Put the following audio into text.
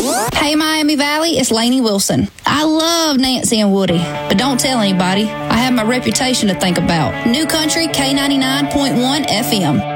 Hey, Miami Valley, it's Lainey Wilson. I love Nancy and Woody, but don't tell anybody. I have my reputation to think about. New Country K99.1 FM.